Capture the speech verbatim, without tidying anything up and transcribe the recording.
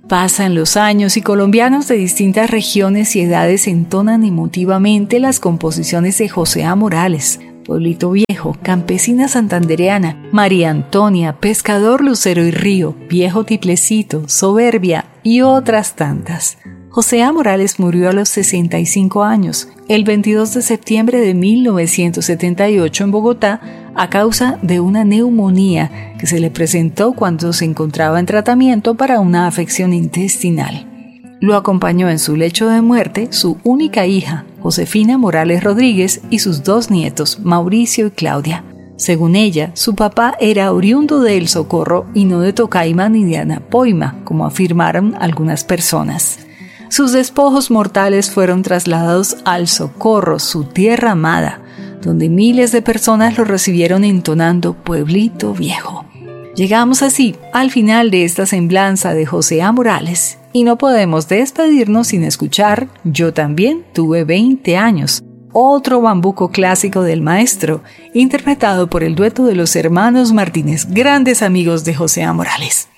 Pasan los años y colombianos de distintas regiones y edades entonan emotivamente las composiciones de José A. Morales, Pueblito Viejo, Campesina Santandereana, María Antonia, Pescador, Lucero y Río, Viejo Tiplecito, Soberbia y otras tantas. José A. Morales murió a los sesenta y cinco años, el veintidós de septiembre de mil novecientos setenta y ocho en Bogotá, a causa de una neumonía que se le presentó cuando se encontraba en tratamiento para una afección intestinal. Lo acompañó en su lecho de muerte su única hija, Josefina Morales Rodríguez, y sus dos nietos, Mauricio y Claudia. Según ella, su papá era oriundo de El Socorro y no de Tocaima ni de Anapoima, como afirmaron algunas personas. Sus despojos mortales fueron trasladados al Socorro, su tierra amada, donde miles de personas lo recibieron entonando Pueblito Viejo. Llegamos así al final de esta semblanza de José A. Morales y no podemos despedirnos sin escuchar Yo también tuve veinte años, otro bambuco clásico del maestro, interpretado por el dueto de los hermanos Martínez, grandes amigos de José A. Morales.